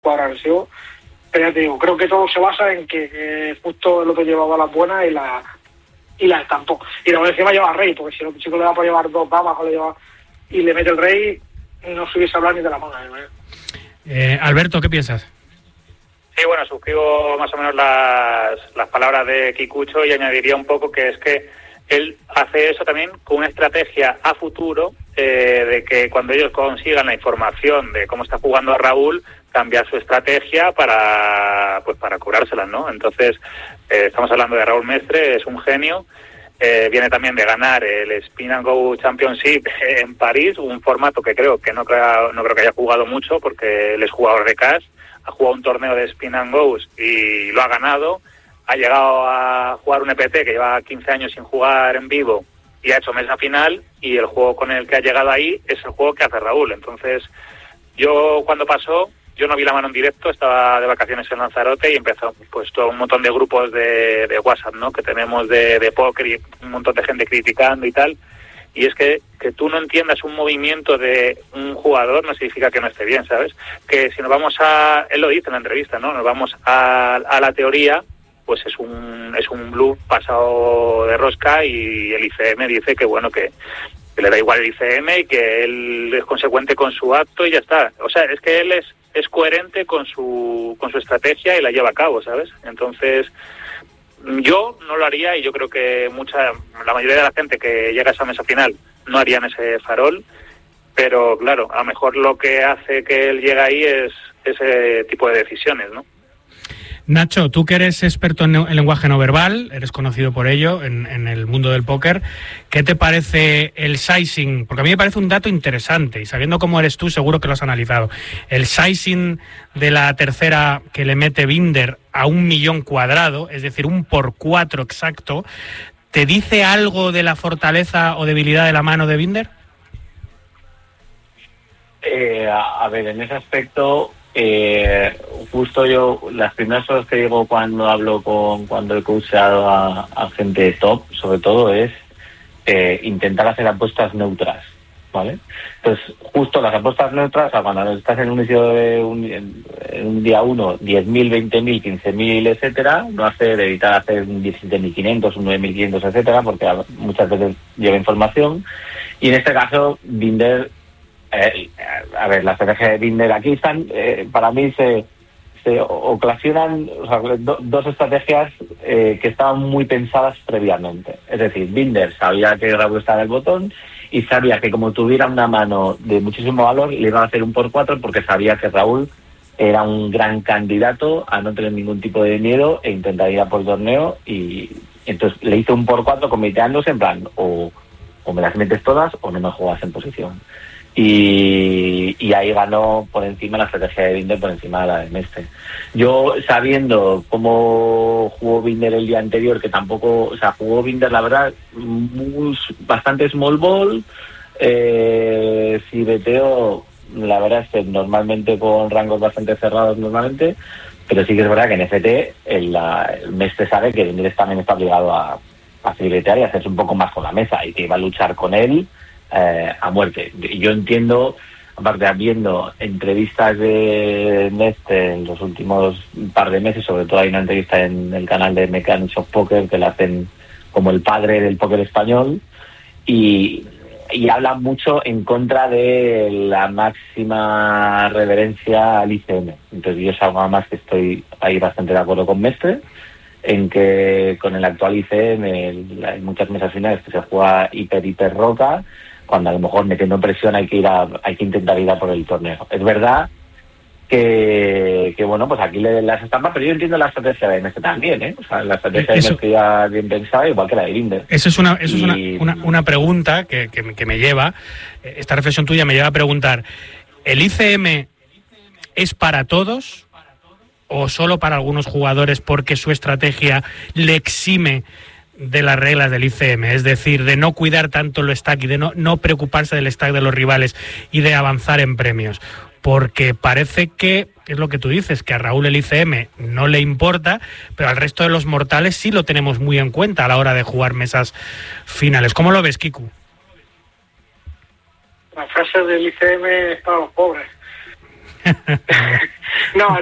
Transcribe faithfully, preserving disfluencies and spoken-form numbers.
agresivo. Pero ya te digo, creo que todo se basa en que eh, justo el otro llevaba las buenas y la y la estampó. Y luego encima lleva rey, porque si el chico le da por llevar dos damas o le lleva, y le mete el rey, no se hubiese hablado ni de la mano. ¿eh? Eh, Alberto, ¿qué piensas? Sí, bueno, suscribo más o menos las, las palabras de Kikucho y añadiría un poco que es que él hace eso también con una estrategia a futuro, eh, de que cuando ellos consigan la información de cómo está jugando Raúl, cambiar su estrategia para pues para cobrárselas, ¿no? Entonces, eh, estamos hablando de Raúl Mestre, es un genio, eh, viene también de ganar el Spin and Go Championship en París, un formato que creo que no creo, no creo que haya jugado mucho porque él es jugador de cash, ha jugado un torneo de Spin and Goes y lo ha ganado, ha llegado a jugar un E P T que lleva quince años sin jugar en vivo y ha hecho mesa final, y el juego con el que ha llegado ahí es el juego que hace Raúl. Entonces, yo cuando pasó, yo no vi la mano en directo, estaba de vacaciones en Lanzarote y empezó pues todo un montón de grupos de, de WhatsApp, ¿no?, que tenemos de, de póker, y un montón de gente criticando y tal. Y es que, que tú no entiendas un movimiento de un jugador no significa que no esté bien, ¿sabes? Que si nos vamos a... Él lo dice en la entrevista, ¿no? Nos vamos a, a la teoría, pues es un es un bluff pasado de rosca, y el I C M dice que, bueno, que, que le da igual el I C M y que él es consecuente con su acto y ya está. O sea, es que él es, es coherente con su con su estrategia y la lleva a cabo, ¿sabes? Entonces... Yo no lo haría, y yo creo que mucha la mayoría de la gente que llega a esa mesa final no harían ese farol, pero claro, a lo mejor lo que hace que él llegue ahí es ese tipo de decisiones, ¿no? Nacho, tú que eres experto en, en lenguaje no verbal, eres conocido por ello en, en el mundo del póker, ¿qué te parece el sizing? Porque a mí me parece un dato interesante, y sabiendo cómo eres tú, seguro que lo has analizado. El sizing de la tercera que le mete Binder a un millón cuadrado, es decir, un por cuatro exacto, ¿te dice algo de la fortaleza o debilidad de la mano de Binder? Eh, a, a ver, en ese aspecto... Eh, justo yo, las primeras cosas que digo cuando hablo con, cuando he coachado a, a gente top, sobre todo, es eh, intentar hacer apuestas neutras, ¿vale? Entonces, justo las apuestas neutras, o sea, cuando estás en un inicio de un, en, en un día uno, diez mil, veinte mil, quince mil, etcétera, no hacer, evitar hacer un diecisiete mil quinientos, un nueve mil quinientos, etcétera, porque a, muchas veces lleva información, y en este caso, Binder... Eh, a ver, la estrategia de Binder aquí están, eh, para mí se, se ocasionan, o sea, do, dos estrategias eh, que estaban muy pensadas previamente. Es decir, Binder sabía que Raúl estaba en el botón y sabía que como tuviera una mano de muchísimo valor, le iba a hacer un por cuatro, porque sabía que Raúl era un gran candidato a no tener ningún tipo de miedo e intentar ir a por el torneo, y entonces le hizo un por cuatro comiteándose en plan, o, o me las metes todas o no me juegas en posición. Y, y ahí ganó por encima la estrategia de Binder, por encima de la de Mestre. Yo, sabiendo cómo jugó Binder el día anterior, que tampoco, o sea, jugó Binder, la verdad, muy, bastante small ball, eh, si beteo, la verdad es que normalmente con rangos bastante cerrados normalmente, pero sí que es verdad que en F T el, la, el Mestre sabe que Binder también está obligado a, a filetear y a hacerse un poco más con la mesa, y que iba a luchar con él Eh, a muerte. Yo entiendo, aparte viendo entrevistas de Mestre en los últimos par de meses, sobre todo hay una entrevista en el canal de Mechanics of Poker que le hacen como el padre del póker español, y, y habla mucho en contra de la máxima reverencia al I C M. Entonces yo es algo más que estoy ahí bastante de acuerdo con Mestre, en que con el actual I C M hay muchas mesas finales que se juega hiper hiper roca, cuando a lo mejor metiendo presión hay que ir a, hay que intentar ir a por el torneo. Es verdad que, que bueno, pues aquí le las estampas, pero yo entiendo la estrategia de Mestre también, ¿eh? O sea, la estrategia eso, de Mestre ya bien pensada, igual que la de Binder. Eso es una, eso y... es una, una, una pregunta que, que, que me lleva, esta reflexión tuya me lleva a preguntar, ¿el I C M es para todos o solo para algunos jugadores porque su estrategia le exime de las reglas del I C M, es decir, de no cuidar tanto el stack y de no, no preocuparse del stack de los rivales y de avanzar en premios? Porque parece que, es lo que tú dices, que a Raúl el I C M no le importa, pero al resto de los mortales sí lo tenemos muy en cuenta a la hora de jugar mesas finales. ¿Cómo lo ves, Kiku? La frase del I C M es para los pobres. No,